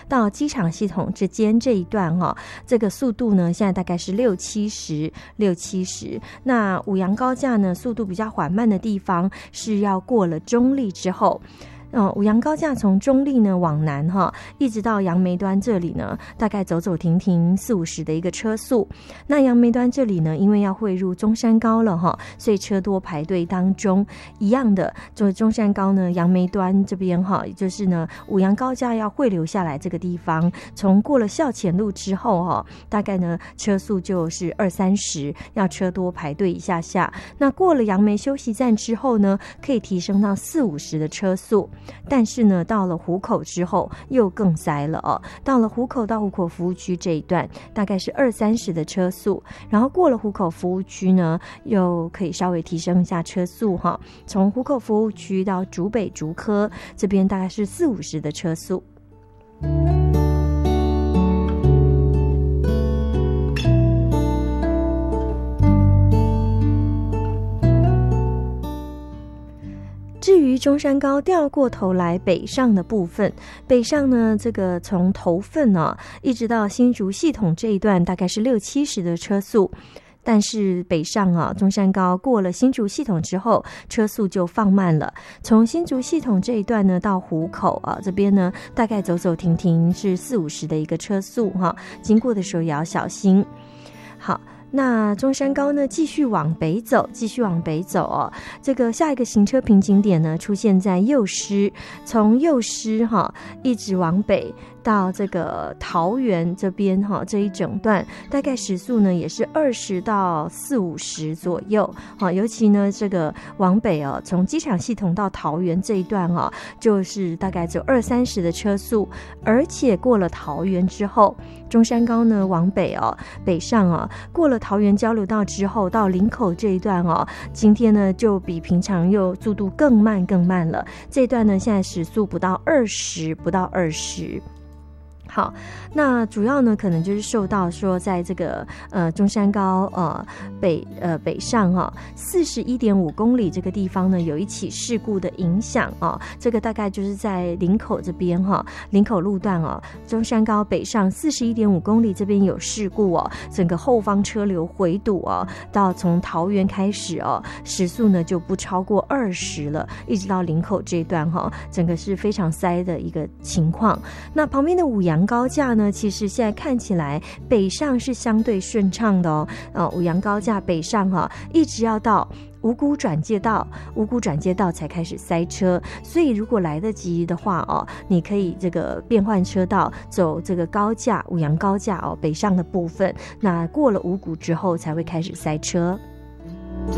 到机场系统之间这一段这个速度呢现在大概是六七十。那五羊高架呢速度比较缓慢的地方是要过了中立之后。五羊高架从中立呢往南一直到杨梅端这里呢，大概走走停停40-50的一个车速。那杨梅端这里呢，因为要汇入中山高了所以车多排队当中。一样的，就是中山高呢，杨梅端这边也就是呢五羊高架要汇流下来这个地方，从过了校前路之后大概呢车速就是20-30，要车多排队一下下。那过了杨梅休息站之后呢，可以提升到40-50的车速。但是呢到了湖口之后又更塞了到了湖口到湖口服务区这一段大概是20-30的车速，然后过了湖口服务区呢又可以稍微提升一下车速从湖口服务区到竹北竹科这边大概是40-50的车速。至于中山高调过头来北上的部分，北上呢这个从头份一直到新竹系统这一段大概是60-70的车速，但是北上中山高过了新竹系统之后车速就放慢了。从新竹系统这一段呢到湖口这边呢大概走走停停是40-50的一个车速经过的时候也要小心。好，那中山高呢继续往北走这个下一个行车瓶颈点呢出现在幼师，从幼师一直往北到这个桃园这边这一整段大概时速呢也是20到40-50左右尤其呢这个往北从机场系统到桃园这一段就是大概只有20-30的车速，而且过了桃园之后，中山高呢往北北上过了桃园交流道之后到林口这一段今天呢就比平常又速度更慢了，这一段呢现在时速不到20。好，那主要呢可能就是受到说在这个中山高北上41.5公里这个地方呢有一起事故的影响这个大概就是在林口这边林口路段中山高北上41.5公里这边有事故整个后方车流回堵到从桃园开始时速呢就不超过20了，一直到林口这一段整个是非常塞的一个情况。那旁边的五羊高架呢其实现在看起来北上是相对顺畅的五羊高架北上一直要到五股转接道才开始塞车，所以如果来得及的话你可以这个变换车道走这个高架五羊高架北上的部分，那过了五股之后才会开始塞车。